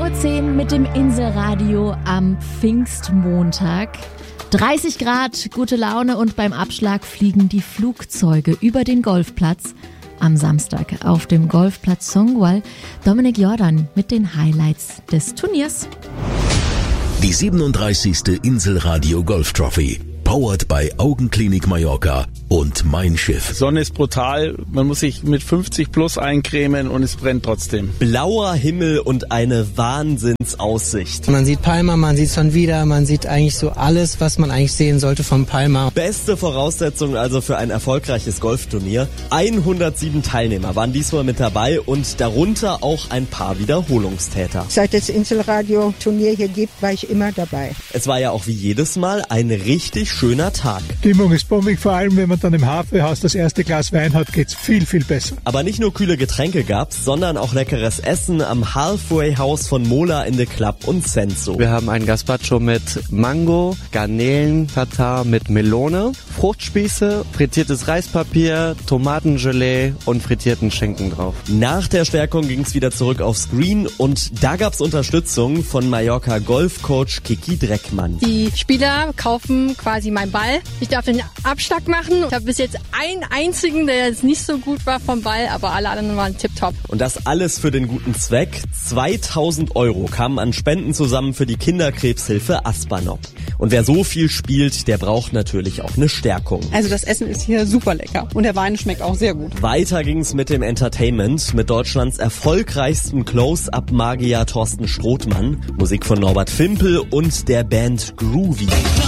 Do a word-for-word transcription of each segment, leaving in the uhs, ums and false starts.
Uhr zehn mit dem Inselradio am Pfingstmontag. dreißig Grad, gute Laune und beim Abschlag fliegen die Flugzeuge über den Golfplatz. Am Samstag auf dem Golfplatz Songwall Dominik Jordan mit den Highlights des Turniers. Die siebenunddreißigste Inselradio Golf Trophy. Powered by Augenklinik Mallorca und Mein Schiff. Sonne ist brutal, man muss sich mit fünfzig plus eincremen und es brennt trotzdem. Blauer Himmel und eine Wahnsinnsaussicht. Man sieht Palma, man sieht Son Vida, man sieht eigentlich so alles, was man eigentlich sehen sollte von Palma. Beste Voraussetzung also für ein erfolgreiches Golfturnier. hundertsieben Teilnehmer waren diesmal mit dabei und darunter auch ein paar Wiederholungstäter. Seit es Inselradio-Turnier hier gibt, war ich immer dabei. Es war ja auch wie jedes Mal ein richtig schöner Tag. Stimmung ist bombig, vor allem wenn man dann im Hafenhaus das erste Glas Wein hat, geht's viel, viel besser. Aber nicht nur kühle Getränke gab's, sondern auch leckeres Essen am Halfway House von Mola in the Club und Senso. Wir haben ein Gazpacho mit Mango, Garnelen-Tatar mit Melone, Fruchtspieße, frittiertes Reispapier, Tomatengelee und frittierten Schinken drauf. Nach der Stärkung ging's wieder zurück aufs Green und da gab's Unterstützung von Mallorca Golfcoach Kiki Dreckmann. Die Spieler kaufen quasi meinen Ball. Ich darf den Abschlag machen. Ich habe bis jetzt einen einzigen, der jetzt nicht so gut war vom Ball, aber alle anderen waren tipptopp. Und das alles für den guten Zweck. zweitausend Euro kamen an Spenden zusammen für die Kinderkrebshilfe Aspanop. Und wer so viel spielt, der braucht natürlich auch eine Stärkung. Also das Essen ist hier super lecker und der Wein schmeckt auch sehr gut. Weiter ging's mit dem Entertainment, mit Deutschlands erfolgreichstem Close-Up-Magier Thorsten Strothmann, Musik von Norbert Fimpel und der Band Groovy.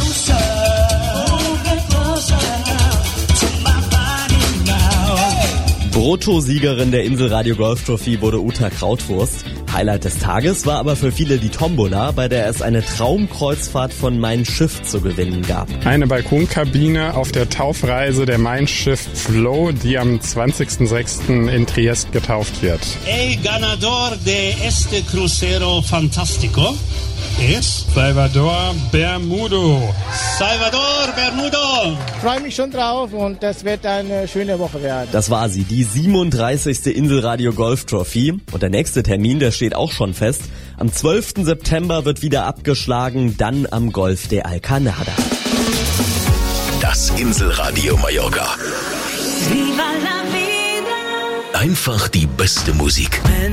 Bruttosiegerin der Inselradio Golf Trophy wurde Uta Krautwurst. Highlight des Tages war aber für viele die Tombola, bei der es eine Traumkreuzfahrt von Mein Schiff zu gewinnen gab. Eine Balkonkabine auf der Taufreise der Mein Schiff Flow, die am zwanzigsten sechsten in Triest getauft wird. El ganador de este crucero fantástico ist Salvador Bermudo. Salvador Bermudo. Ich freue mich schon drauf und das wird eine schöne Woche werden. Das war sie, die siebenunddreißigste Inselradio Golf Trophy. Und der nächste Termin, der steht auch schon fest. Am zwölften September wird wieder abgeschlagen, dann am Golf de Alcanada. Das Inselradio Mallorca. Einfach die beste Musik.